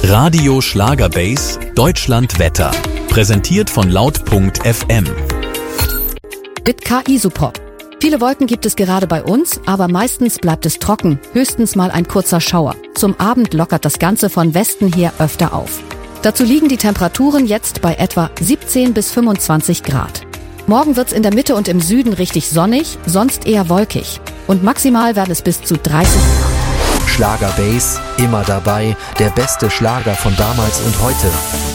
Radio Schlagerbase Deutschland Wetter. Präsentiert von laut.fm. Mit KI-Support. Viele Wolken gibt es gerade bei uns, aber meistens bleibt es trocken, höchstens mal ein kurzer Schauer. Zum Abend lockert das Ganze von Westen her öfter auf. Dazu liegen die Temperaturen jetzt bei etwa 17 bis 25 Grad. Morgen wird's in der Mitte und im Süden richtig sonnig, sonst eher wolkig. Und maximal werden es bis zu 30 Grad. Schlagerbase, immer dabei, der beste Schlager von damals und heute.